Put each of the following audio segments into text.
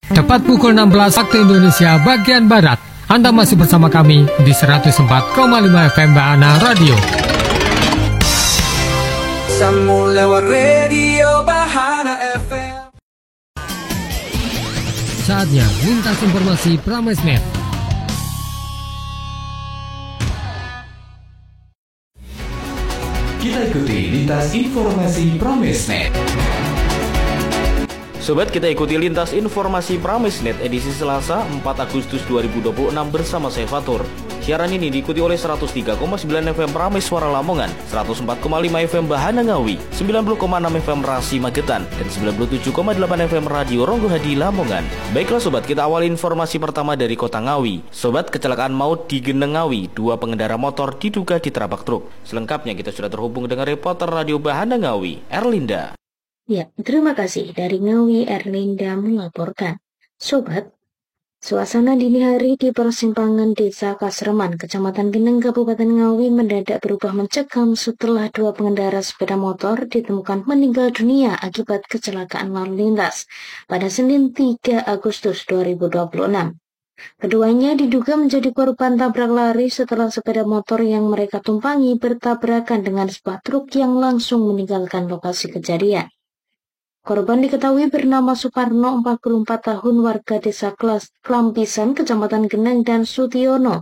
Tepat pukul 16 waktu Indonesia bagian Barat. Anda masih bersama kami di 104,5 FM Bahana Radio. Sambung lewat radio Bahana FM. Saatnya lintas informasi Pramesnet. Kita ikuti lintas informasi Pramesnet. Sobat, kita ikuti lintas informasi Pramesnet edisi Selasa 4 Agustus 2026 bersama saya Fatur. Siaran ini diikuti oleh 103,9 FM Prames Suara Lamongan, 104,5 FM Bahana Ngawi, 90,6 FM Rasi Magetan, dan 97,8 FM Radio Ronggo Hadi Lamongan. Baiklah sobat, kita awali informasi pertama dari kota Ngawi. Sobat, kecelakaan maut di Geneng Ngawi, 2 pengendara motor diduga diterabak truk. Selengkapnya kita sudah terhubung dengan reporter Radio Bahana Ngawi, Erlinda. Ya, terima kasih. Dari Ngawi, Erlinda melaporkan. Sobat, suasana dini hari di persimpangan Desa Kasreman, Kecamatan Geneng, Kabupaten Ngawi mendadak berubah mencekam setelah 2 pengendara sepeda motor ditemukan meninggal dunia akibat kecelakaan lalu lintas pada Senin 3 Agustus 2026. Keduanya diduga menjadi korban tabrak lari setelah sepeda motor yang mereka tumpangi bertabrakan dengan sebuah truk yang langsung meninggalkan lokasi kejadian. Korban diketahui bernama Suparno, 44 tahun, warga desa Klampisan, Kecamatan Geneng, dan Sutiono,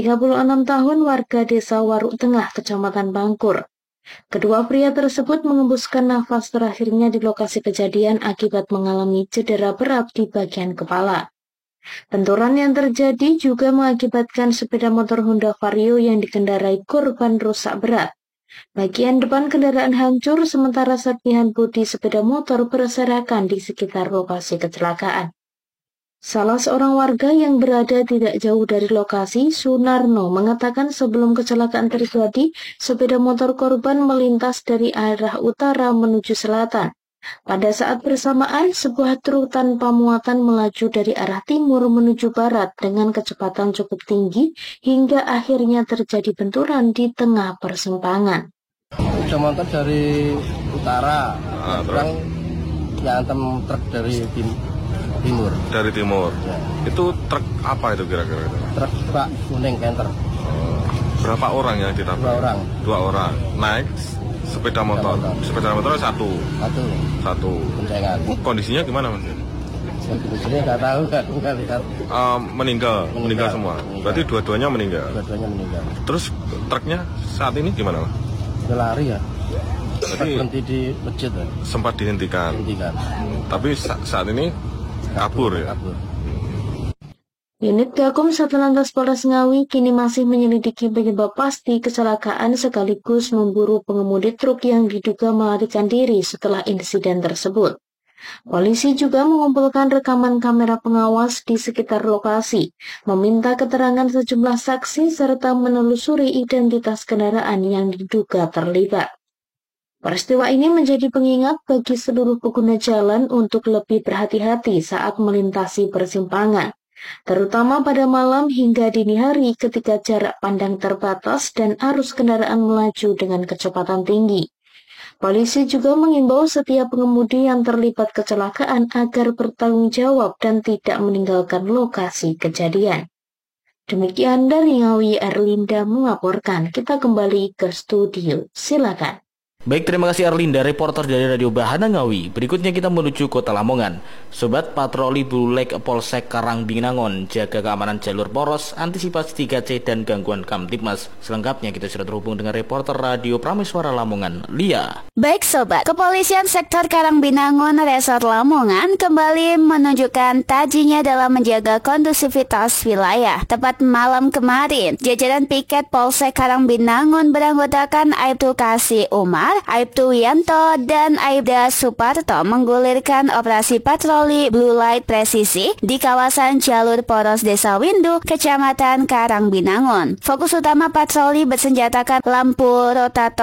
36 tahun, warga desa Waruk Tengah, Kecamatan Bangkur. Kedua pria tersebut mengembuskan nafas terakhirnya di lokasi kejadian akibat mengalami cedera berat di bagian kepala. Benturan yang terjadi juga mengakibatkan sepeda motor Honda Vario yang dikendarai korban rusak berat. Bagian depan kendaraan hancur, sementara serpihan bodi sepeda motor berserakan di sekitar lokasi kecelakaan. Salah seorang warga yang berada tidak jauh dari lokasi, Sunarno, mengatakan sebelum kecelakaan terjadi, sepeda motor korban melintas dari arah utara menuju selatan. Pada saat bersamaan, sebuah truk tanpa muatan melaju dari arah timur menuju barat dengan kecepatan cukup tinggi hingga akhirnya terjadi benturan di tengah persimpangan. Sepeda motor dari utara, yang ngantem truk dari timur. Dari timur. Ya. Itu truk apa itu kira-kira? Truk bak kuning canter. Berapa orang yang ditabrak? 2 orang. 2 orang. Naik sepeda motor. Sepeda motor satu. Boncengan. Kondisinya gimana Mas? Kondisinya nggak tahu, nggak lihat. Meninggal semua. Berarti dua-duanya meninggal. Terus truknya saat ini gimana Mas? Udah lari ya. Jadi berhenti di masjid. Sempat dihentikan. Tapi saat ini kabur ya. Unit Gakum Satlantas Polres Ngawi kini masih menyelidiki penyebab pasti kecelakaan sekaligus memburu pengemudi truk yang diduga melarikan diri setelah insiden tersebut. Polisi juga mengumpulkan rekaman kamera pengawas di sekitar lokasi, meminta keterangan sejumlah saksi serta menelusuri identitas kendaraan yang diduga terlibat. Peristiwa ini menjadi pengingat bagi seluruh pengguna jalan untuk lebih berhati-hati saat melintasi persimpangan, terutama pada malam hingga dini hari ketika jarak pandang terbatas dan arus kendaraan melaju dengan kecepatan tinggi. Polisi juga mengimbau setiap pengemudi yang terlibat kecelakaan agar bertanggung jawab dan tidak meninggalkan lokasi kejadian. Demikian dari Ngawi, Erlinda melaporkan. Kita kembali ke studio. Silakan. Baik, terima kasih Erlinda, reporter dari Radio Bahana Ngawi. Berikutnya kita menuju Kota Lamongan. Sobat, patroli Blue Lake Polsek Karangbinangun jaga keamanan jalur poros, antisipasi 3C dan gangguan Kamtibmas. Selengkapnya kita sudah terhubung dengan reporter Radio Prameswara Lamongan, Lia. Baik sobat, Kepolisian Sektor Karangbinangun Resort Lamongan kembali menunjukkan tajinya dalam menjaga kondusivitas wilayah. Tepat malam kemarin, jajaran piket Polsek Karangbinangun beranggotakan Aibtu Kasih Umar, Aibtu Wianto, dan Aibda Suparto menggulirkan operasi patroli Blue Light Presisi di kawasan jalur poros Desa Windu, Kecamatan Karangbinangun. Fokus utama patroli bersenjatakan lampu rotator